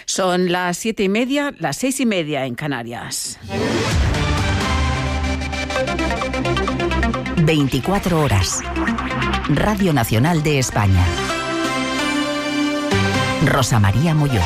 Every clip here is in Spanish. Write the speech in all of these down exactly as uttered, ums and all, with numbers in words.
Son las siete y media, las seis y media en Canarias. veinticuatro horas. Radio Nacional de España. Rosa María Molló.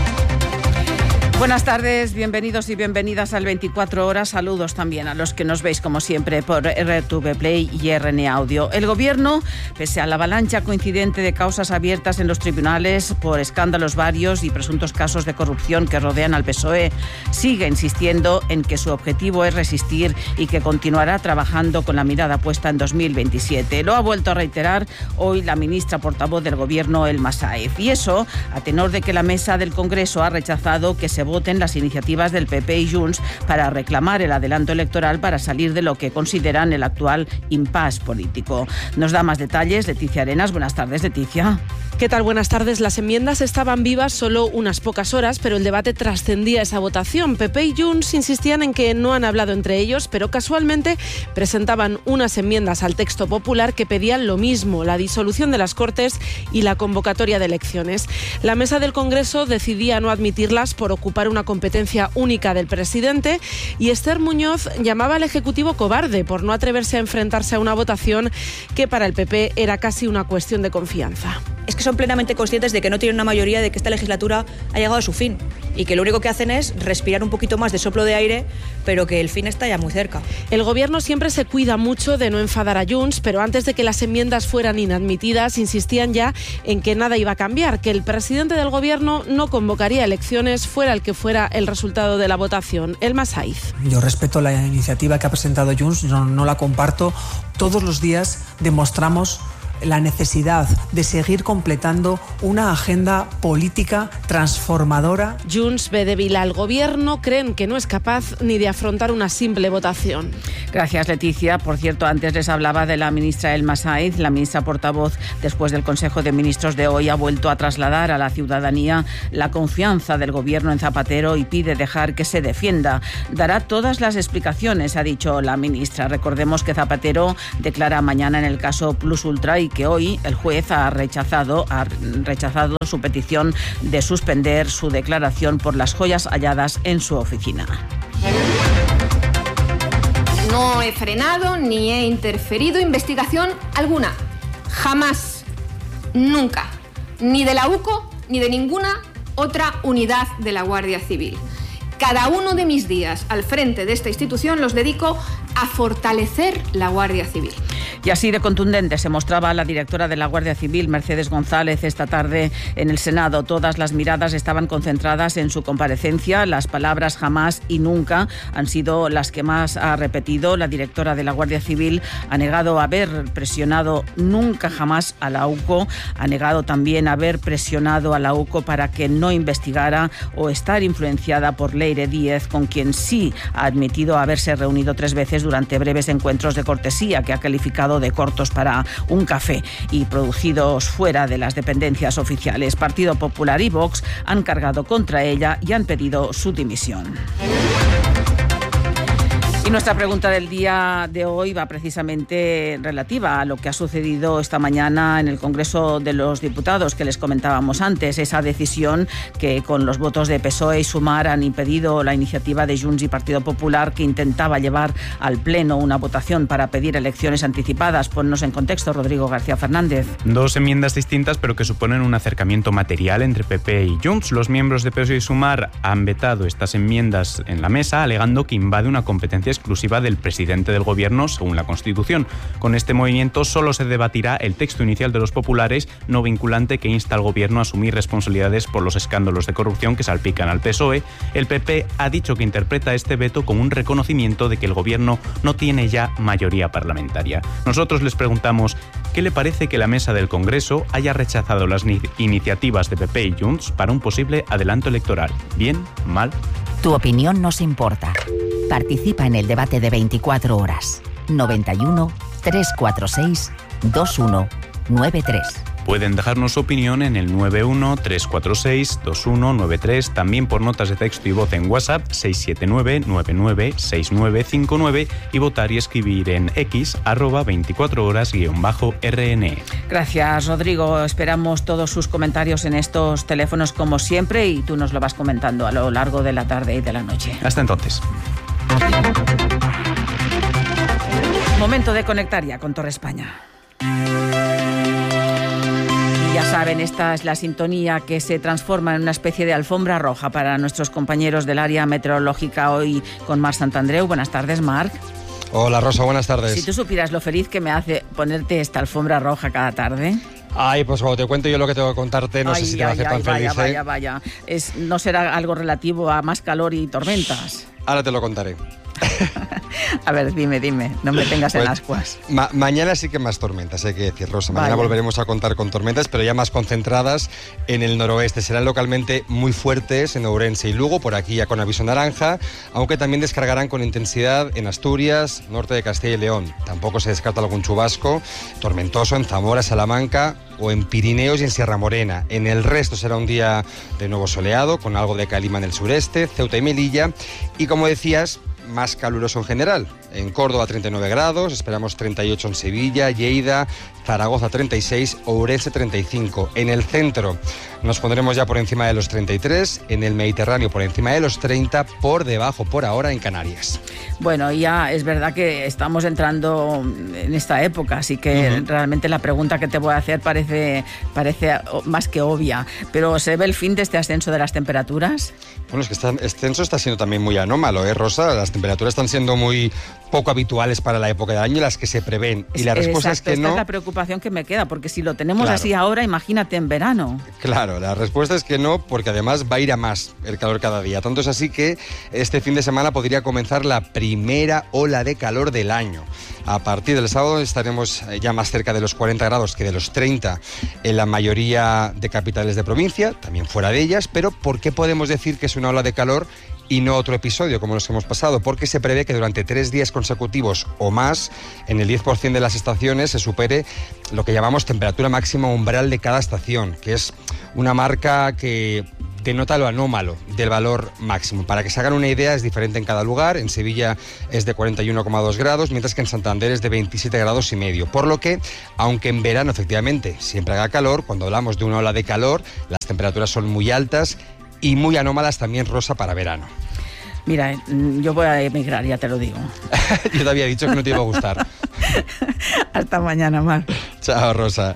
Buenas tardes, bienvenidos y bienvenidas al veinticuatro horas. Saludos también a los que nos veis como siempre por R T V Play y R N A Audio. El Gobierno, pese a la avalancha coincidente de causas abiertas en los tribunales por escándalos varios y presuntos casos de corrupción que rodean al P S O E, sigue insistiendo en que su objetivo es resistir y que continuará trabajando con la mirada puesta en dos mil veintisiete. Lo ha vuelto a reiterar hoy la ministra portavoz del Gobierno, Elma Sáez. Y eso a tenor de que la mesa del Congreso ha rechazado que se voten las iniciativas del P P y Junts para reclamar el adelanto electoral para salir de lo que consideran el actual impasse político. Nos da más detalles Leticia Arenas. Buenas tardes, Leticia. ¿Qué tal? Buenas tardes. Las enmiendas estaban vivas solo unas pocas horas, pero el debate trascendía esa votación. P P y Junts insistían en que no han hablado entre ellos, pero casualmente presentaban unas enmiendas al texto popular que pedían lo mismo, la disolución de las Cortes y la convocatoria de elecciones. La mesa del Congreso decidía no admitirlas por ocupar una competencia única del presidente, y Esther Muñoz llamaba al Ejecutivo cobarde por no atreverse a enfrentarse a una votación que para el P P era casi una cuestión de confianza. Es que son plenamente conscientes de que no tienen una mayoría, de que esta legislatura ha llegado a su fin y que lo único que hacen es respirar un poquito más de soplo de aire, pero que el fin está ya muy cerca. El Gobierno siempre se cuida mucho de no enfadar a Junts, pero antes de que las enmiendas fueran inadmitidas, insistían ya en que nada iba a cambiar, que el presidente del Gobierno no convocaría elecciones fuera el que fuera el resultado de la votación. Elma Sáez. Yo respeto la iniciativa que ha presentado Junts, no, no la comparto. Todos los días demostramos la necesidad de seguir completando una agenda política transformadora. Junts ve débil al Gobierno, creen que no es capaz ni de afrontar una simple votación. Gracias, Leticia. Por cierto, antes les hablaba de la ministra Elma Sáez. La ministra portavoz, después del Consejo de Ministros de hoy, ha vuelto a trasladar a la ciudadanía la confianza del Gobierno en Zapatero y pide dejar que se defienda. Dará todas las explicaciones, ha dicho la ministra. Recordemos que Zapatero declara mañana en el caso Plus Ultra y que hoy el juez ha rechazado, ha rechazado su petición de suspender su declaración por las joyas halladas en su oficina. No he frenado ni he interferido investigación alguna. Jamás, nunca, ni de la U C O ni de ninguna otra unidad de la Guardia Civil. Cada uno de mis días al frente de esta institución los dedico a fortalecer la Guardia Civil. Y así de contundente se mostraba la directora de la Guardia Civil, Mercedes González, esta tarde en el Senado. Todas las miradas estaban concentradas en su comparecencia. Las palabras jamás y nunca han sido las que más ha repetido. La directora de la Guardia Civil ha negado haber presionado nunca jamás a la U C O, ha negado también haber presionado a la U C O para que no investigara o estar influenciada por Leire Díez, con quien sí ha admitido haberse reunido tres veces durante breves encuentros de cortesía que ha calificado de cortos para un café y producidos fuera de las dependencias oficiales. Partido Popular y Vox han cargado contra ella y han pedido su dimisión. Y nuestra pregunta del día de hoy va precisamente relativa a lo que ha sucedido esta mañana en el Congreso de los Diputados, que les comentábamos antes, esa decisión que con los votos de P S O E y Sumar han impedido la iniciativa de Junts y Partido Popular, que intentaba llevar al Pleno una votación para pedir elecciones anticipadas. Ponnos en contexto, Rodrigo García Fernández. Dos enmiendas distintas, pero que suponen un acercamiento material entre P P y Junts. Los miembros de P S O E y Sumar han vetado estas enmiendas en la mesa, alegando que invade una competencia exclusiva del presidente del Gobierno según la Constitución. Con este movimiento solo se debatirá el texto inicial de los populares, no vinculante, que insta al Gobierno a asumir responsabilidades por los escándalos de corrupción que salpican al P S O E. El P P ha dicho que interpreta este veto como un reconocimiento de que el Gobierno no tiene ya mayoría parlamentaria. Nosotros les preguntamos, ¿qué le parece que la mesa del Congreso haya rechazado las ni- iniciativas de P P y Junts para un posible adelanto electoral? ¿Bien? ¿Mal? Tu opinión nos importa. Participa en el debate de veinticuatro horas. noventa y uno, trescientos cuarenta y seis, veintiuno noventa y tres. Pueden dejarnos su opinión en el nueve uno tres cuatro seis dos uno nueve tres, también por notas de texto y voz en WhatsApp seis siete nueve nueve nueve seis nueve cinco nueve y votar y escribir en X arroba veinticuatro horas guión bajo R N. Gracias, Rodrigo. Esperamos todos sus comentarios en estos teléfonos como siempre y tú nos lo vas comentando a lo largo de la tarde y de la noche. Hasta entonces. Momento de conectar ya con Torre España. Ya saben, esta es la sintonía que se transforma en una especie de alfombra roja para nuestros compañeros del área meteorológica, hoy con Marc Santandreu. Buenas tardes, Marc. Hola, Rosa, buenas tardes. Si tú supieras lo feliz que me hace ponerte esta alfombra roja cada tarde. Ay, pues cuando te cuento yo lo que tengo que contarte, no ay, sé si te ay, va a hacer ay, tan vaya, feliz. Vaya, ¿eh? vaya, es, ¿no será algo relativo a más calor y tormentas? Ahora te lo contaré. A ver, dime, dime, no me tengas pues, en ascuas. Ma- mañana sí que más tormentas, hay que decir, Rosa. Mañana Vaya. volveremos a contar con tormentas, pero ya más concentradas en el noroeste. Serán localmente muy fuertes en Ourense y Lugo, por aquí ya con aviso naranja, aunque también descargarán con intensidad en Asturias, norte de Castilla y León. Tampoco se descarta algún chubasco tormentoso en Zamora, Salamanca o en Pirineos y en Sierra Morena. En el resto será un día de nuevo soleado, con algo de calima en el sureste, Ceuta y Melilla, y como decías, más caluroso en general. En Córdoba treinta y nueve grados, esperamos treinta y ocho en Sevilla, Lleida, Zaragoza treinta y seis, Ourense treinta y cinco. En el centro nos pondremos ya por encima de los treinta y tres, en el Mediterráneo por encima de los treinta, por debajo por ahora en Canarias. Bueno, ya es verdad que estamos entrando en esta época, así que uh-huh. realmente la pregunta que te voy a hacer parece, parece más que obvia, pero ¿se ve el fin de este ascenso de las temperaturas? Bueno, es que este ascenso está siendo también muy anómalo, ¿eh, Rosa? Las temperaturas están siendo muy poco habituales para la época del año y las que se prevén. Y la respuesta Exacto, es que no. Esta es la preocupación que me queda, porque si lo tenemos Claro. así ahora, imagínate en verano. Claro, la respuesta es que no, porque además va a ir a más el calor cada día. Tanto es así que este fin de semana podría comenzar la primera ola de calor del año. A partir del sábado estaremos ya más cerca de los cuarenta grados que de los treinta en la mayoría de capitales de provincia, también fuera de ellas. Pero ¿por qué podemos decir que es una ola de calor y no otro episodio como los que hemos pasado? Porque se prevé que durante tres días consecutivos o más, en el diez por ciento de las estaciones se supere lo que llamamos temperatura máxima umbral de cada estación, que es una marca que denota lo anómalo del valor máximo. Para que se hagan una idea, es diferente en cada lugar. En Sevilla es de cuarenta y uno coma dos grados, mientras que en Santander es de veintisiete grados y medio. Por lo que, aunque en verano efectivamente siempre haga calor, cuando hablamos de una ola de calor, las temperaturas son muy altas y muy anómalas también, Rosa, para verano. Mira, yo voy a emigrar, ya te lo digo. Yo te había dicho que no te iba a gustar. Hasta mañana, Mar. Chao, Rosa.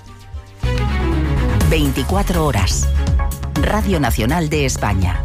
veinticuatro horas. Radio Nacional de España.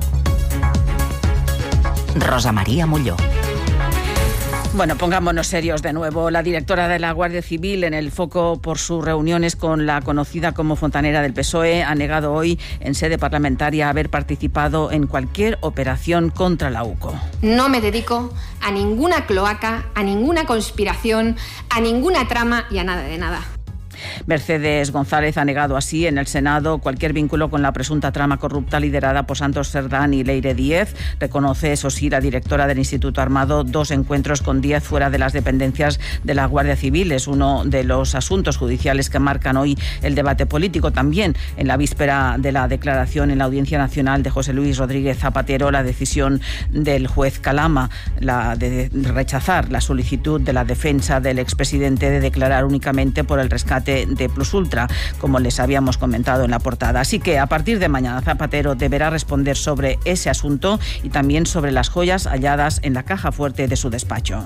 Rosa María Molló. Bueno, pongámonos serios de nuevo. La directora de la Guardia Civil, en el foco por sus reuniones con la conocida como fontanera del P S O E, ha negado hoy en sede parlamentaria haber participado en cualquier operación contra la U C O. No me dedico a ninguna cloaca, a ninguna conspiración, a ninguna trama y a nada de nada. Mercedes González ha negado así en el Senado cualquier vínculo con la presunta trama corrupta liderada por Santos Cerdán y Leire Díez. Reconoce, eso sí, la directora del Instituto Armado, dos encuentros con Díez fuera de las dependencias de la Guardia Civil. Es uno de los asuntos judiciales que marcan hoy el debate político. También, en la víspera de la declaración en la Audiencia Nacional de José Luis Rodríguez Zapatero, la decisión del juez Calama la de rechazar la solicitud de la defensa del expresidente de declarar únicamente por el rescate de Plus Ultra, como les habíamos comentado en la portada. Así que a partir de mañana Zapatero deberá responder sobre ese asunto y también sobre las joyas halladas en la caja fuerte de su despacho.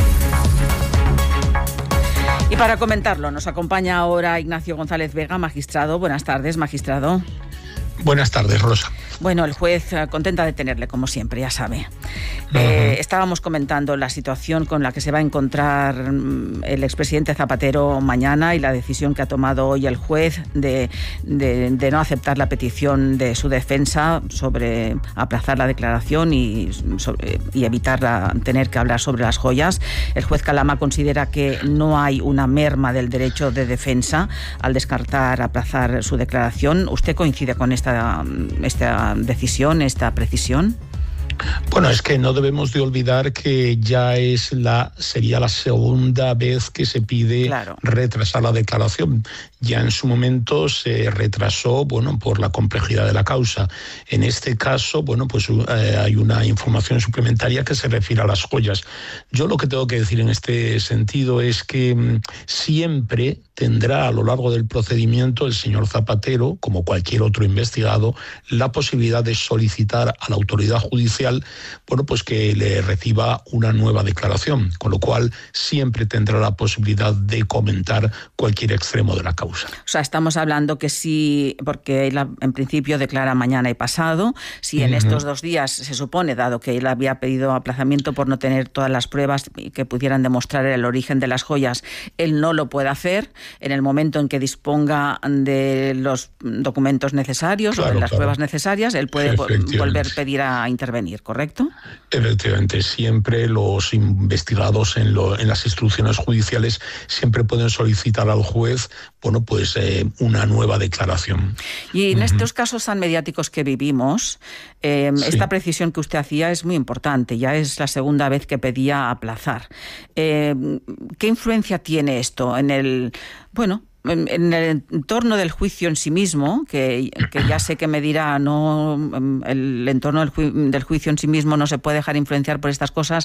Y para comentarlo nos acompaña ahora Ignacio González Vega, magistrado. Buenas tardes, magistrado. Buenas tardes, Rosa. Bueno, el juez contenta de tenerle, como siempre, ya sabe. Uh-huh. Eh, estábamos comentando la situación con la que se va a encontrar el expresidente Zapatero mañana y la decisión que ha tomado hoy el juez de, de, de no aceptar la petición de su defensa sobre aplazar la declaración y, sobre, y evitar la, tener que hablar sobre las joyas. El juez Calama considera que no hay una merma del derecho de defensa al descartar aplazar su declaración. ¿Usted coincide con esta, esta decisión, esta precisión? Bueno, es que no debemos de olvidar que ya es la sería la segunda vez que se pide claro. retrasar la declaración. ya en su momento se retrasó, bueno, por la complejidad de la causa. En este caso, bueno, pues eh, hay una información suplementaria que se refiere a las joyas. Yo lo que tengo que decir en este sentido es que mmm, siempre tendrá a lo largo del procedimiento el señor Zapatero, como cualquier otro investigado, la posibilidad de solicitar a la autoridad judicial, bueno, pues que le reciba una nueva declaración, con lo cual siempre tendrá la posibilidad de comentar cualquier extremo de la causa. O sea, estamos hablando que si, porque él en principio declara mañana y pasado, si en uh-huh. estos dos días se supone, dado que él había pedido aplazamiento por no tener todas las pruebas que pudieran demostrar el origen de las joyas, él no lo puede hacer. En el momento en que disponga de los documentos necesarios claro, o de las claro. pruebas necesarias, él puede volver a pedir a intervenir, ¿correcto? Efectivamente, siempre los investigados en, lo, en las instrucciones judiciales siempre pueden solicitar al juez, bueno, pues eh, una nueva declaración. Y en uh-huh. estos casos tan mediáticos que vivimos, eh, sí. esta precisión que usted hacía es muy importante. Ya es la segunda vez que pedía aplazar. Eh, ¿Qué influencia tiene esto en el, bueno, en el entorno del juicio en sí mismo, que, que ya sé que me dirá, no, el entorno del, ju- del juicio en sí mismo no se puede dejar influenciar por estas cosas,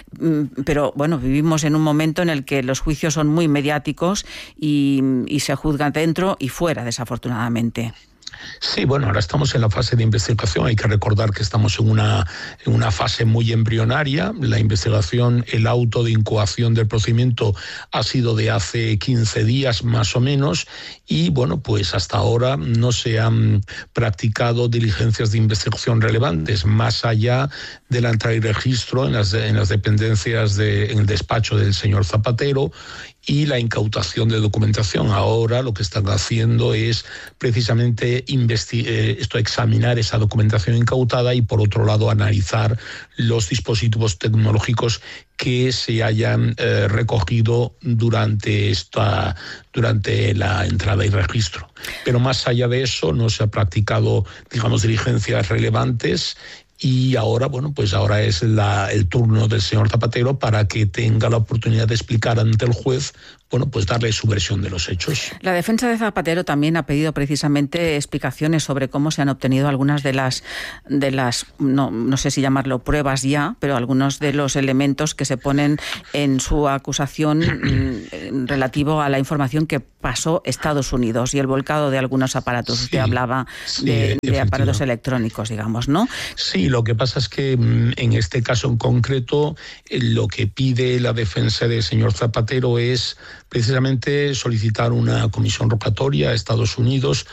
pero bueno, vivimos en un momento en el que los juicios son muy mediáticos y, y se juzgan dentro y fuera, desafortunadamente. Sí, bueno, ahora estamos en la fase de investigación. Hay que recordar que estamos en una, en una fase muy embrionaria. La investigación, el auto de incoación del procedimiento ha sido de hace quince días más o menos y, bueno, pues hasta ahora no se han practicado diligencias de investigación relevantes más allá de la entrada y registro en las, en las dependencias, de, en el despacho del señor Zapatero y la incautación de documentación. Ahora lo que están haciendo es precisamente investi- eh, esto, examinar esa documentación incautada y, por otro lado, analizar los dispositivos tecnológicos que se hayan eh, recogido durante esta durante la entrada y registro. Pero más allá de eso no se ha practicado, digamos, diligencias relevantes. Y ahora, bueno, pues ahora es la, el turno del señor Zapatero para que tenga la oportunidad de explicar ante el juez, bueno, pues darle su versión de los hechos. La defensa de Zapatero también ha pedido precisamente explicaciones sobre cómo se han obtenido algunas de las, de las no, no sé si llamarlo pruebas ya, pero algunos de los elementos que se ponen en su acusación mmm, relativo a la información que pasó Estados Unidos y el volcado de algunos aparatos. Sí, Usted hablaba sí, de, de aparatos electrónicos, digamos, ¿no? Sí, lo que pasa es que en este caso en concreto lo que pide la defensa del señor Zapatero es precisamente solicitar una comisión rogatoria a Estados Unidos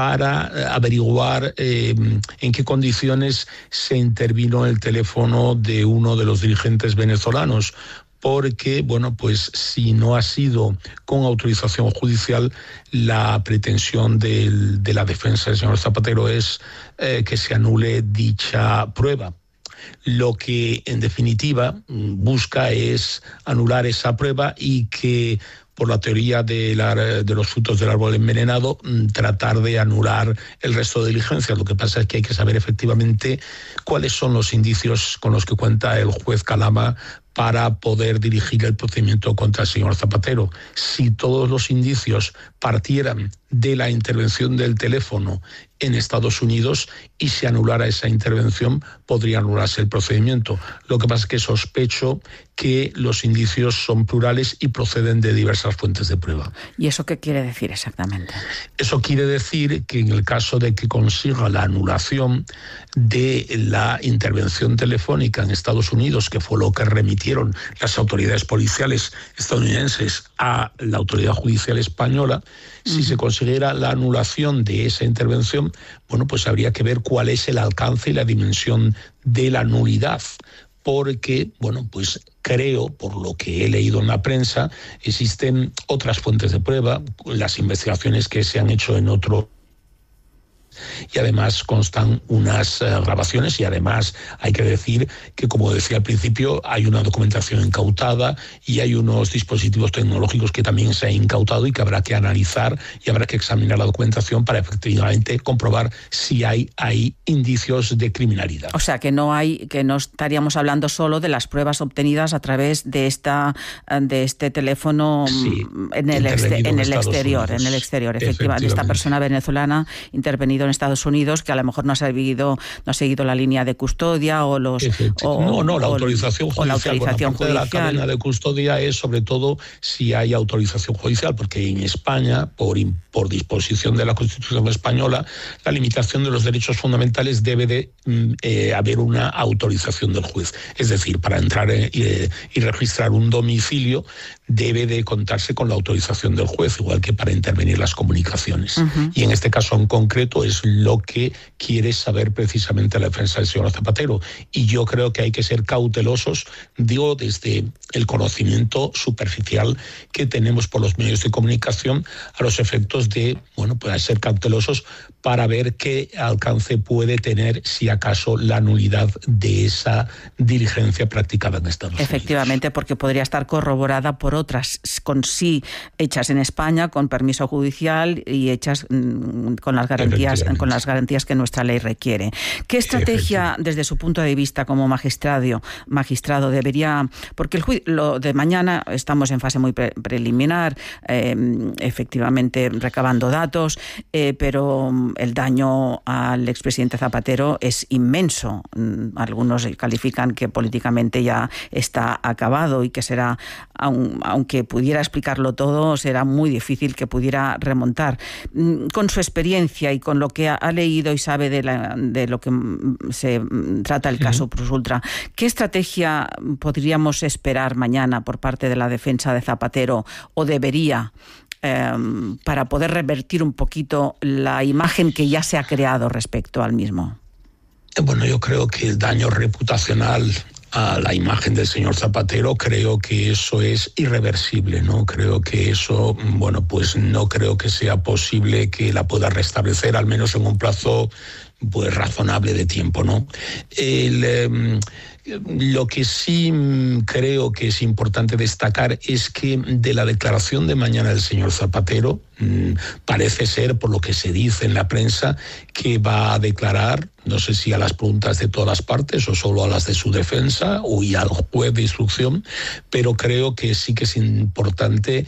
para averiguar eh, en qué condiciones se intervino el teléfono de uno de los dirigentes venezolanos, porque, bueno, pues si no ha sido con autorización judicial, la pretensión del, de la defensa del señor Zapatero es eh, que se anule dicha prueba. Lo que, en definitiva, busca es anular esa prueba y que, por la teoría de, la, de los frutos del árbol envenenado, tratar de anular el resto de diligencias. Lo que pasa es que hay que saber efectivamente cuáles son los indicios con los que cuenta el juez Calama para poder dirigir el procedimiento contra el señor Zapatero. Si todos los indicios partieran de la intervención del teléfono en Estados Unidos y se anulara esa intervención, podría anularse el procedimiento. Lo que pasa es que sospecho que los indicios son plurales y proceden de diversas fuentes de prueba. ¿Y eso qué quiere decir exactamente? Eso quiere decir que en el caso de que consiga la anulación de la intervención telefónica en Estados Unidos, que fue lo que remitieron las autoridades policiales estadounidenses a la autoridad judicial española, si uh-huh. se consiguiera la anulación de esa intervención, bueno, pues habría que ver cuál es el alcance y la dimensión de la nulidad, porque, bueno, pues creo, por lo que he leído en la prensa, existen otras fuentes de prueba, las investigaciones que se han hecho en otro y además constan unas uh, grabaciones y además hay que decir que, como decía al principio, hay una documentación incautada y hay unos dispositivos tecnológicos que también se han incautado y que habrá que analizar y habrá que examinar la documentación para efectivamente comprobar si hay, hay indicios de criminalidad. O sea, que no hay, que no estaríamos hablando solo de las pruebas obtenidas a través de esta de este teléfono sí, en el, exte, en el exterior, Unidos. en el exterior, efectivamente, esta persona venezolana intervenido en Estados Unidos, que a lo mejor no ha seguido, no ha seguido la línea de custodia o los o, no, no, la autorización judicial. O la autorización judicial. De la cadena de custodia es sobre todo si hay autorización judicial, porque en España, por, por disposición de la Constitución española, la limitación de los derechos fundamentales debe de eh, haber una autorización del juez. Es decir, para entrar en, eh, y registrar un domicilio debe de contarse con la autorización del juez, igual que para intervenir las comunicaciones. Uh-huh. Y en este caso en concreto es lo que quiere saber precisamente la defensa del señor Zapatero. Y yo creo que hay que ser cautelosos, digo, desde el conocimiento superficial que tenemos por los medios de comunicación a los efectos de, bueno, pues ser cautelosos para ver qué alcance puede tener, si acaso, la nulidad de esa diligencia practicada en Estados Unidos. Efectivamente, porque podría estar corroborada por otras, con sí hechas en España, con permiso judicial y hechas mmm, con las garantías, con las garantías que nuestra ley requiere. ¿Qué estrategia, desde su punto de vista como magistrado, magistrado debería, porque el juicio, lo de mañana estamos en fase muy pre- preliminar, eh, efectivamente recabando datos, eh, pero el daño al expresidente Zapatero es inmenso. Algunos califican que políticamente ya está acabado y que será, aunque pudiera explicarlo todo, será muy difícil que pudiera remontar. Con su experiencia y con lo que ha leído y sabe de, la, de lo que se trata el caso Plus Ultra, ¿qué estrategia podríamos esperar mañana por parte de la defensa de Zapatero, o debería, eh, para poder revertir un poquito la imagen que ya se ha creado respecto al mismo? Bueno, yo creo que el daño reputacional a la imagen del señor Zapatero, creo que eso es irreversible, ¿no? Creo que eso, bueno, pues no creo que sea posible que la pueda restablecer, al menos en un plazo pues razonable de tiempo, ¿no? El, eh, lo que sí creo que es importante destacar es que de la declaración de mañana del señor Zapatero, mmm, parece ser, por lo que se dice en la prensa, que va a declarar, no sé si a las preguntas de todas las partes o solo a las de su defensa o y al juez de instrucción, pero creo que sí que es importante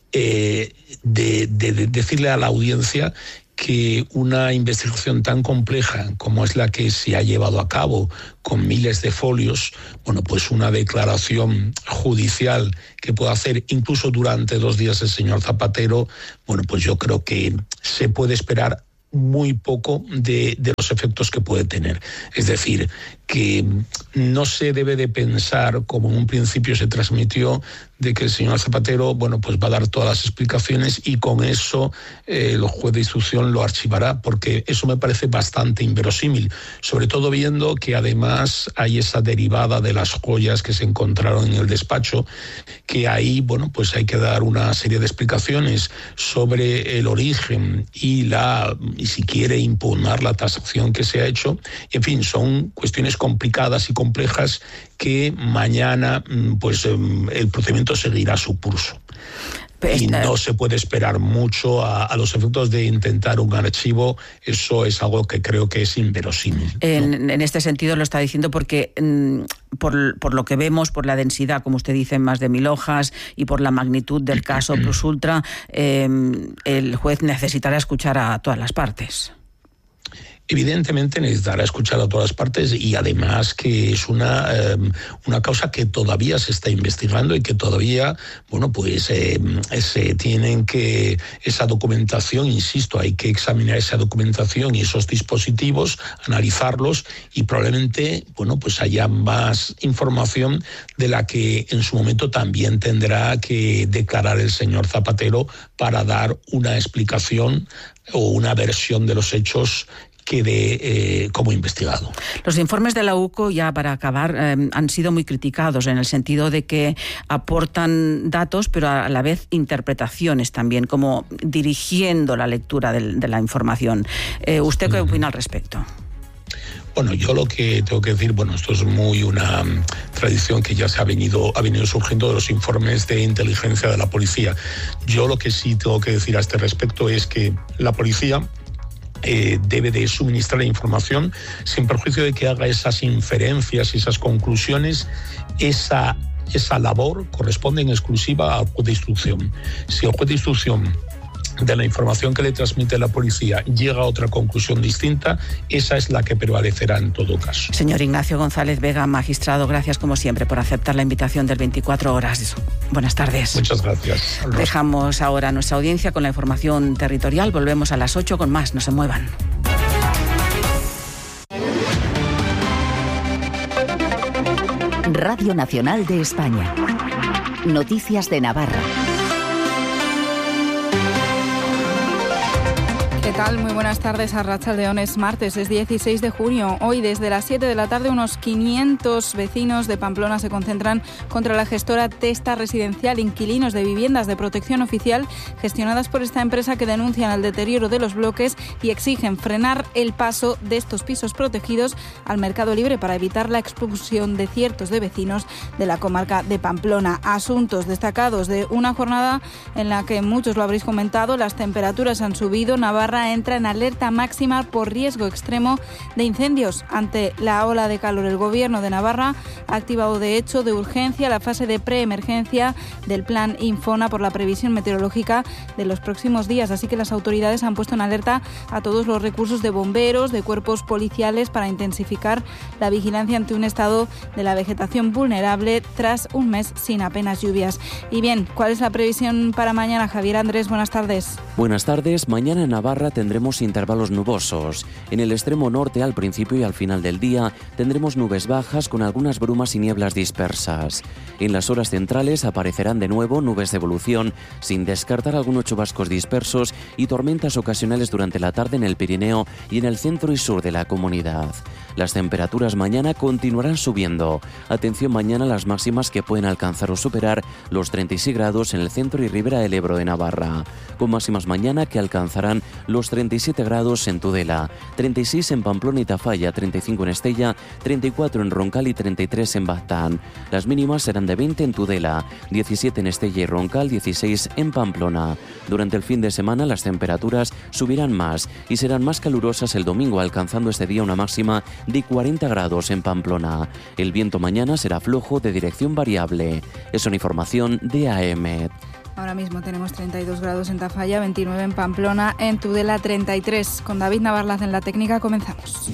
eh, de, de, de decirle a la audiencia que una investigación tan compleja como es la que se ha llevado a cabo, con miles de folios, bueno, pues una declaración judicial que pueda hacer incluso durante dos días el señor Zapatero, bueno, pues yo creo que se puede esperar muy poco de, de los efectos que puede tener. Es decir, que no se debe de pensar, como en un principio se transmitió, de que el señor Zapatero, bueno, pues va a dar todas las explicaciones y con eso eh, el juez de instrucción lo archivará, porque eso me parece bastante inverosímil, sobre todo viendo que además hay esa derivada de las joyas que se encontraron en el despacho, que ahí, bueno, pues hay que dar una serie de explicaciones sobre el origen y la y si quiere impugnar la tasación que se ha hecho. En fin, son cuestiones complicadas y complejas que mañana pues el procedimiento seguirá su curso. Y no se puede esperar mucho a, a los efectos de intentar un archivo. Eso es algo que creo que es inverosímil, ¿no? En, en este sentido lo está diciendo porque mmm, por, por lo que vemos, por la densidad, como usted dice, más de mil hojas, y por la magnitud del caso Plus Ultra, eh, el juez necesitará escuchar a todas las partes. Evidentemente necesitará escuchar a todas las partes, y además que es una, eh, una causa que todavía se está investigando y que todavía, bueno, pues eh, se tienen que, esa documentación, insisto, hay que examinar esa documentación y esos dispositivos, analizarlos, y probablemente, bueno, pues haya más información de la que en su momento también tendrá que declarar el señor Zapatero para dar una explicación o una versión de los hechos quede eh, como investigado. Los informes de la U C O, ya para acabar, eh, han sido muy criticados en el sentido de que aportan datos, pero a la vez interpretaciones también, como dirigiendo la lectura de, de la información. Eh, ¿Usted qué opina al respecto? Bueno, yo lo que tengo que decir, bueno, esto es muy una um, tradición que ya se ha venido, ha venido surgiendo de los informes de inteligencia de la policía. Yo lo que sí tengo que decir a este respecto es que la policía eh, debe de suministrar información sin perjuicio de que haga esas inferencias y esas conclusiones. Esa, esa labor corresponde en exclusiva al juez de instrucción. Si el juez de instrucción de la información que le transmite la policía llega a otra conclusión distinta, esa es la que prevalecerá en todo caso. Señor Ignacio González Vega, magistrado, gracias como siempre por aceptar la invitación del veinticuatro horas. Buenas tardes. Muchas gracias. Dejamos ahora nuestra audiencia con la información territorial. Volvemos a las ocho con más. No se muevan. Radio Nacional de España. Noticias de Navarra. ¿Qué tal? Muy buenas tardes. Arratsaldeon. Es martes, es dieciséis de junio. Hoy, desde las siete de la tarde, unos quinientos vecinos de Pamplona se concentran contra la gestora Testa Residencial, inquilinos de viviendas de protección oficial gestionadas por esta empresa, que denuncian el deterioro de los bloques y exigen frenar el paso de estos pisos protegidos al mercado libre para evitar la expulsión de ciertos de vecinos de la comarca de Pamplona. Asuntos destacados de una jornada en la que, muchos lo habréis comentado, las temperaturas han subido. Navarra entra en alerta máxima por riesgo extremo de incendios. Ante la ola de calor, el Gobierno de Navarra ha activado de hecho de urgencia la fase de preemergencia del plan Infona por la previsión meteorológica de los próximos días. Así que las autoridades han puesto en alerta a todos los recursos de bomberos, de cuerpos policiales, para intensificar la vigilancia ante un estado de la vegetación vulnerable tras un mes sin apenas lluvias. Y bien, ¿cuál es la previsión para mañana? Javier Andrés, buenas tardes. Buenas tardes. Mañana en Navarra tendremos intervalos nubosos. En el extremo norte, al principio y al final del día, tendremos nubes bajas con algunas brumas y nieblas dispersas. En las horas centrales aparecerán de nuevo nubes de evolución, sin descartar algunos chubascos dispersos y tormentas ocasionales durante la tarde en el Pirineo y en el centro y sur de la comunidad. Las temperaturas mañana continuarán subiendo. Atención mañana a las máximas, que pueden alcanzar o superar los treinta y seis grados en el centro y ribera del Ebro de Navarra, con máximas mañana que alcanzarán los treinta y siete grados en Tudela, treinta y seis en Pamplona y Tafalla, treinta y cinco en Estella, treinta y cuatro en Roncal y treinta y tres en Baztán. Las mínimas serán de veinte en Tudela, diecisiete en Estella y Roncal, dieciséis en Pamplona. Durante el fin de semana las temperaturas subirán más y serán más calurosas el domingo, alcanzando este día una máxima de cuarenta grados en Pamplona. El viento mañana será flojo, de dirección variable. Es una información de A M. Ahora mismo tenemos treinta y dos grados en Tafalla, veintinueve en Pamplona, en Tudela treinta y tres. Con David Navarlaz en la técnica comenzamos.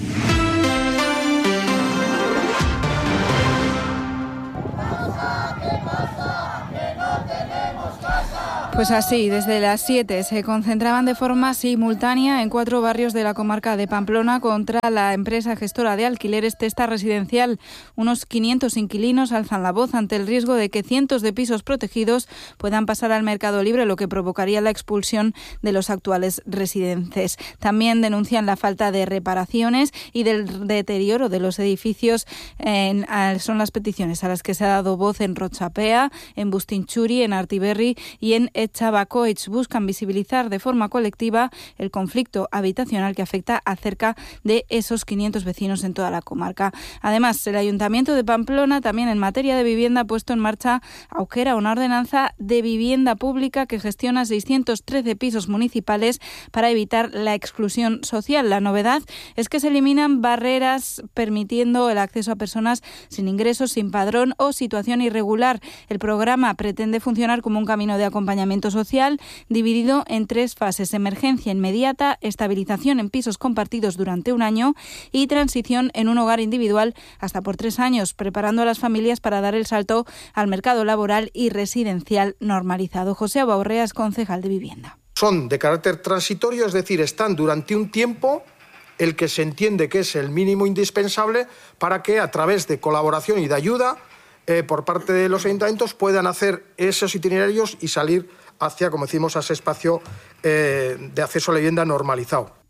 Pues así, desde las siete se concentraban de forma simultánea en cuatro barrios de la comarca de Pamplona contra la empresa gestora de alquileres Testa Residencial. Unos quinientos inquilinos alzan la voz ante el riesgo de que cientos de pisos protegidos puedan pasar al mercado libre, lo que provocaría la expulsión de los actuales residentes. También denuncian la falta de reparaciones y del deterioro de los edificios. En, son las peticiones a las que se ha dado voz en Rochapea, en Bustinchuri, en Artiberri y en Chabacoich. Buscan visibilizar de forma colectiva el conflicto habitacional que afecta a cerca de esos quinientos vecinos en toda la comarca. Además, el Ayuntamiento de Pamplona, también en materia de vivienda, ha puesto en marcha Auquera, una ordenanza de vivienda pública que gestiona seiscientos trece pisos municipales para evitar la exclusión social. La novedad es que se eliminan barreras permitiendo el acceso a personas sin ingresos, sin padrón o situación irregular. El programa pretende funcionar como un camino de acompañamiento social dividido en tres fases: emergencia inmediata, estabilización en pisos compartidos durante un año y transición en un hogar individual hasta por tres años, preparando a las familias para dar el salto al mercado laboral y residencial normalizado. José Abaurrea es concejal de vivienda. Son de carácter transitorio, es decir, están durante un tiempo el que se entiende que es el mínimo indispensable para que, a través de colaboración y de ayuda eh, por parte de los ayuntamientos, puedan hacer esos itinerarios y salir hacia, como decimos, a ese espacio eh, de acceso a la vivienda normalizado.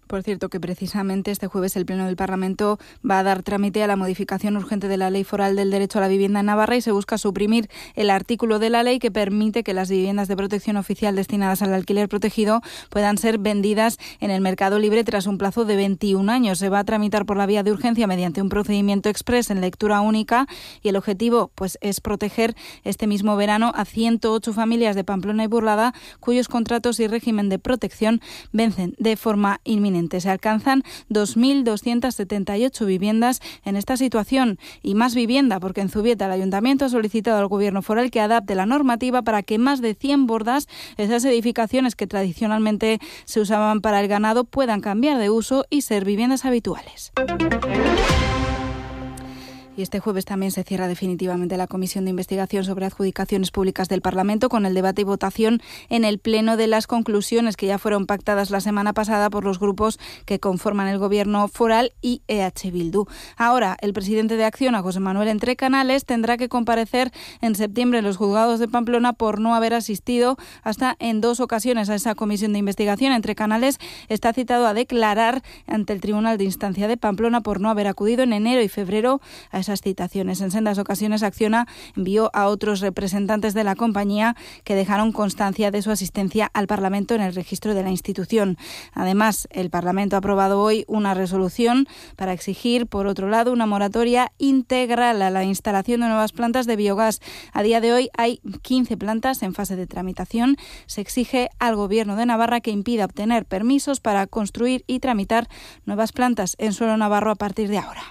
Por cierto, que precisamente este jueves el Pleno del Parlamento va a dar trámite a la modificación urgente de la Ley Foral del Derecho a la Vivienda en Navarra y se busca suprimir el artículo de la ley que permite que las viviendas de protección oficial destinadas al alquiler protegido puedan ser vendidas en el mercado libre tras un plazo de veintiún años. Se va a tramitar por la vía de urgencia mediante un procedimiento exprés en lectura única y el objetivo pues, es proteger este mismo verano a ciento ocho familias de Pamplona y Burlada cuyos contratos y régimen de protección vencen de forma inminente. Se alcanzan dos mil doscientas setenta y ocho viviendas en esta situación y más vivienda porque en Zubieta el Ayuntamiento ha solicitado al Gobierno foral que adapte la normativa para que más de cien bordas, esas edificaciones que tradicionalmente se usaban para el ganado, puedan cambiar de uso y ser viviendas habituales. Y este jueves también se cierra definitivamente la Comisión de Investigación sobre Adjudicaciones Públicas del Parlamento con el debate y votación en el Pleno de las conclusiones que ya fueron pactadas la semana pasada por los grupos que conforman el Gobierno foral y E H Bildu. Ahora, el presidente de Acciona, José Manuel Entrecanales, tendrá que comparecer en septiembre en los juzgados de Pamplona por no haber asistido hasta en dos ocasiones a esa comisión de investigación. Entrecanales está citado a declarar ante el Tribunal de Instancia de Pamplona por no haber acudido en enero y febrero a esas citaciones. En sendas ocasiones Acciona envió a otros representantes de la compañía que dejaron constancia de su asistencia al Parlamento en el registro de la institución. Además, el Parlamento ha aprobado hoy una resolución para exigir, por otro lado, una moratoria integral a la instalación de nuevas plantas de biogás. A día de hoy hay quince plantas en fase de tramitación. Se exige al Gobierno de Navarra que impida obtener permisos para construir y tramitar nuevas plantas en suelo navarro a partir de ahora.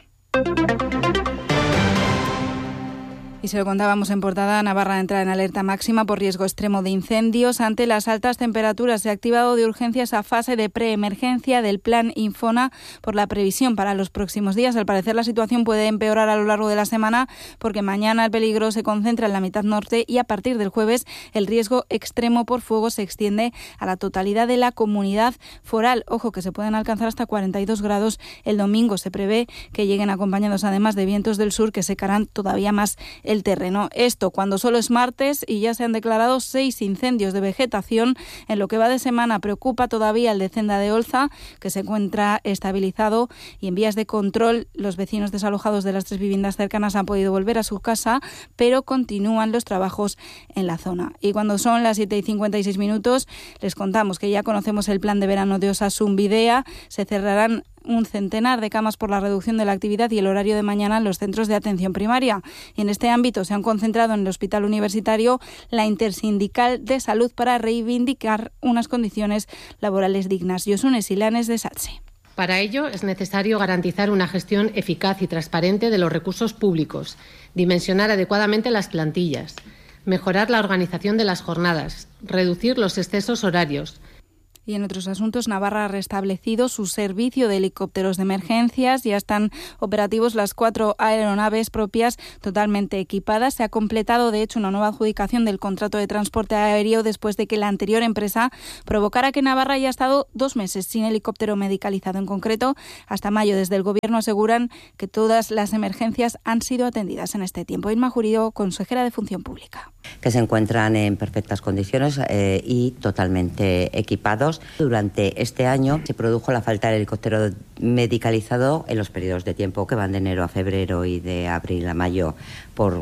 Y se lo contábamos en portada, Navarra entra en alerta máxima por riesgo extremo de incendios. Ante las altas temperaturas se ha activado de urgencia esa fase de preemergencia del plan Infona por la previsión para los próximos días. Al parecer la situación puede empeorar a lo largo de la semana porque mañana el peligro se concentra en la mitad norte y a partir del jueves el riesgo extremo por fuego se extiende a la totalidad de la comunidad foral. Ojo que se pueden alcanzar hasta cuarenta y dos grados el domingo. Se prevé que lleguen acompañados además de vientos del sur que secarán todavía más el el terreno. Esto cuando solo es martes y ya se han declarado seis incendios de vegetación. En lo que va de semana preocupa todavía el de Cenda de Olza, que se encuentra estabilizado y en vías de control. Los vecinos desalojados de las tres viviendas cercanas han podido volver a su casa, pero continúan los trabajos en la zona. Y cuando son las siete y cincuenta y seis minutos, les contamos que ya conocemos el plan de verano de Osasun Bidea. Se cerrarán un centenar de camas por la reducción de la actividad y el horario de mañana en los centros de atención primaria. Y en este ámbito se han concentrado en el Hospital Universitario la Intersindical de Salud para reivindicar unas condiciones laborales dignas. Josune Silanes de SATSE. Para ello es necesario garantizar una gestión eficaz y transparente de los recursos públicos, dimensionar adecuadamente las plantillas, mejorar la organización de las jornadas, reducir los excesos horarios. Y en otros asuntos, Navarra ha restablecido su servicio de helicópteros de emergencias. Ya están operativos las cuatro aeronaves propias totalmente equipadas. Se ha completado, de hecho, una nueva adjudicación del contrato de transporte aéreo después de que la anterior empresa provocara que Navarra haya estado dos meses sin helicóptero medicalizado. En concreto, hasta mayo, desde el Gobierno aseguran que todas las emergencias han sido atendidas en este tiempo. Irma Jurío, consejera de Función Pública. Que se encuentran en perfectas condiciones eh, y totalmente equipados. Durante este año se produjo la falta del helicóptero medicalizado en los periodos de tiempo que van de enero a febrero y de abril a mayo por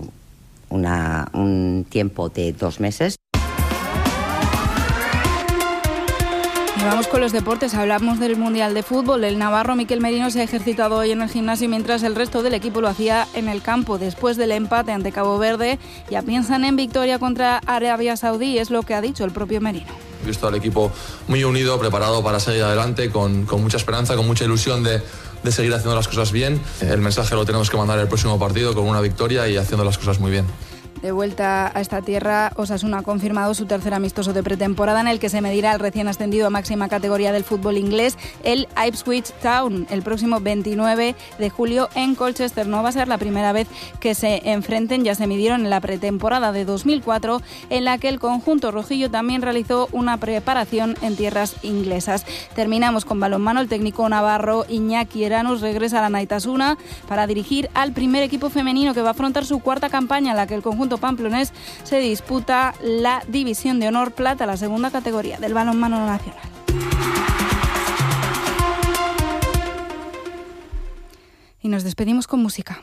una, un tiempo de dos meses. Y vamos con los deportes, hablamos del Mundial de Fútbol. El navarro Miquel Merino se ha ejercitado hoy en el gimnasio mientras el resto del equipo lo hacía en el campo. Después del empate ante Cabo Verde, ya piensan en victoria contra Arabia Saudí, es lo que ha dicho el propio Merino. He visto al equipo muy unido, preparado para seguir adelante, con, con mucha esperanza, con mucha ilusión de, de seguir haciendo las cosas bien. El mensaje lo tenemos que mandar el próximo partido con una victoria y haciendo las cosas muy bien. De vuelta a esta tierra, Osasuna ha confirmado su tercer amistoso de pretemporada en el que se medirá al recién ascendido a máxima categoría del fútbol inglés, el Ipswich Town, el próximo veintinueve de julio en Colchester. No va a ser la primera vez que se enfrenten, ya se midieron en la pretemporada de dos mil cuatro, en la que el conjunto rojillo también realizó una preparación en tierras inglesas. Terminamos con balonmano. El técnico navarro Iñaki Eranus regresa a la Naitasuna para dirigir al primer equipo femenino que va a afrontar su cuarta campaña en la que el conjunto pamplonés se disputa la División de Honor Plata, la segunda categoría del balonmano nacional. Y nos despedimos con música.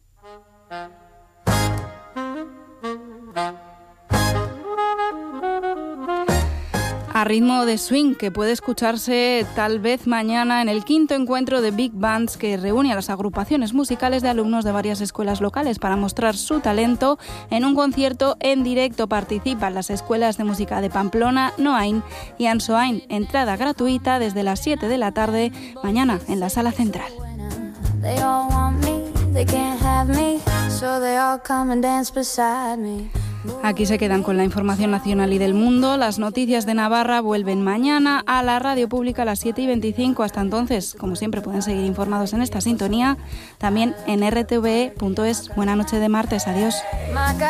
A ritmo de swing, que puede escucharse tal vez mañana en el quinto encuentro de Big Bands, que reúne a las agrupaciones musicales de alumnos de varias escuelas locales para mostrar su talento en un concierto en directo. Participan las escuelas de música de Pamplona, Noain y Ansoain. Entrada gratuita desde las siete de la tarde, mañana en la Sala Central. Aquí se quedan con la información nacional y del mundo. Las noticias de Navarra vuelven mañana a la radio pública a las siete y veinticinco. Hasta entonces, como siempre, pueden seguir informados en esta sintonía, también en r t v e punto es. Buena noche de martes. Adiós.